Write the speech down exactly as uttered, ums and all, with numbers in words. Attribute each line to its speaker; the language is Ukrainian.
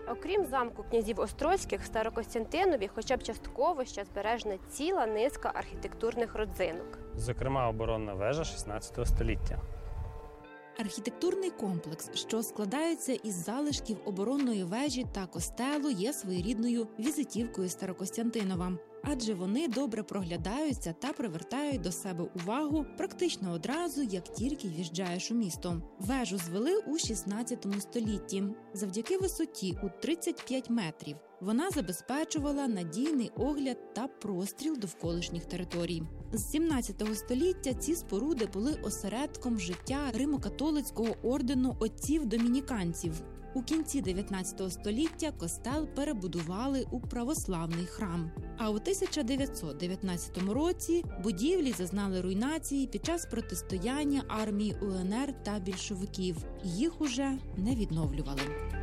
Speaker 1: Окрім замку князів Острозьких, в Старокостянтинові хоча б частково ще збережена ціла низка архітектурних родзинок.
Speaker 2: Зокрема, оборонна вежа шістнадцятого століття.
Speaker 3: Архітектурний комплекс, що складається із залишків оборонної вежі та костелу, є своєрідною візитівкою Старокостянтинова. Адже вони добре проглядаються та привертають до себе увагу практично одразу, як тільки в'їжджаєш у місто. Вежу звели у шістнадцятому столітті. Завдяки висоті у тридцять п'ять метрів вона забезпечувала надійний огляд та простріл довколишніх територій. З сімнадцятого століття ці споруди були осередком життя Римо-католицького ордену отців-домініканців. У кінці дев'ятнадцятого століття костел перебудували у православний храм. А у тисяча дев'ятсот дев'ятнадцятому році будівлі зазнали руйнації під час протистояння армії УНР та більшовиків. Їх уже не відновлювали.